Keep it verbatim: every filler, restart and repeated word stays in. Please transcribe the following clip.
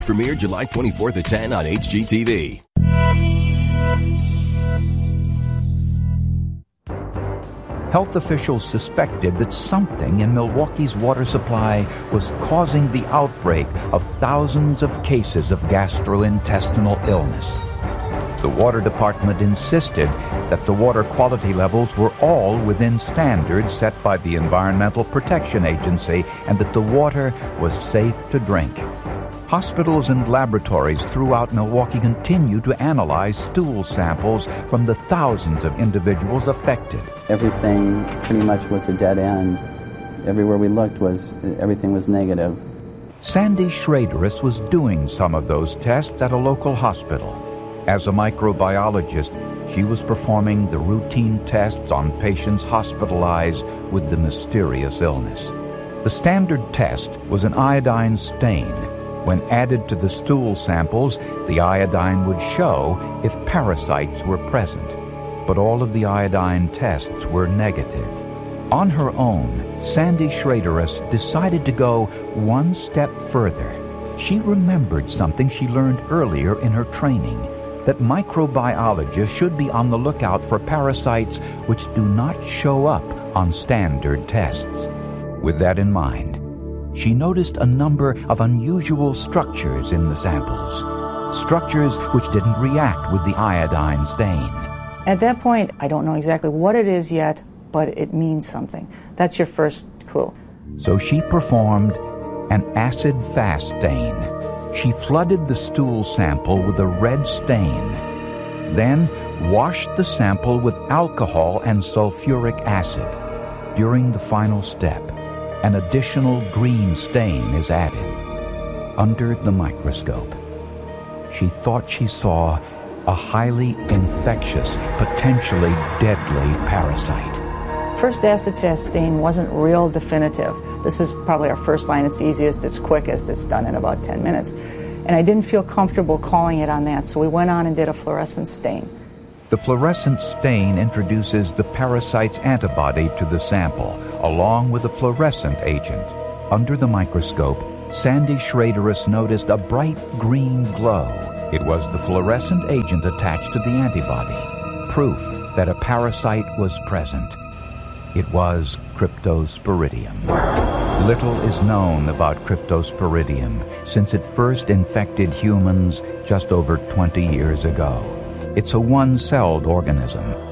premiered July twenty-fourth at ten on H G T V. Health officials suspected that something in Milwaukee's water supply was causing the outbreak of thousands of cases of gastrointestinal illness. The water department insisted that the water quality levels were all within standards set by the Environmental Protection Agency and that the water was safe to drink. Hospitals and laboratories throughout Milwaukee continue to analyze stool samples from the thousands of individuals affected. Everything pretty much was a dead end. Everywhere we looked was everything was negative. Sandy Schraderus was doing some of those tests at a local hospital. As a microbiologist, she was performing the routine tests on patients hospitalized with the mysterious illness. The standard test was an iodine stain. When added to the stool samples, the iodine would show if parasites were present. But all of the iodine tests were negative. On her own, Sandy Schraderus decided to go one step further. She remembered something she learned earlier in her training, that microbiologists should be on the lookout for parasites which do not show up on standard tests. With that in mind, she noticed a number of unusual structures in the samples, structures which didn't react with the iodine stain. At that point, I don't know exactly what it is yet, but it means something. That's your first clue. So she performed an acid-fast stain. She flooded the stool sample with a red stain, then washed the sample with alcohol and sulfuric acid. During the final step, an additional green stain is added. Under the microscope, she thought she saw a highly infectious, potentially deadly parasite. First acid-fast stain wasn't real definitive. This is probably our first line. It's easiest, it's quickest, it's done in about ten minutes. And I didn't feel comfortable calling it on that, so we went on and did a fluorescent stain. The fluorescent stain introduces the parasite's antibody to the sample, along with a fluorescent agent. Under the microscope, Sandy Schraderus noticed a bright green glow. It was the fluorescent agent attached to the antibody, proof that a parasite was present. It was Cryptosporidium. Little is known about Cryptosporidium since it first infected humans just over twenty years ago. It's a one-celled organism,